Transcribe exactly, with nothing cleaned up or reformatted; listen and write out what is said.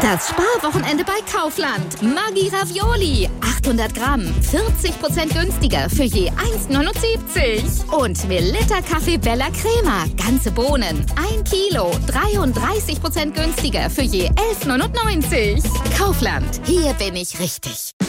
Das Sparwochenende bei Kaufland. Maggi Ravioli. achthundert Gramm. vierzig Prozent günstiger für je eins neunundsiebzig. Und Melitta Kaffee Bella Crema. Ganze Bohnen. ein Kilo. dreiunddreißig Prozent günstiger für je elf neunundneunzig. Kaufland. Hier bin ich richtig.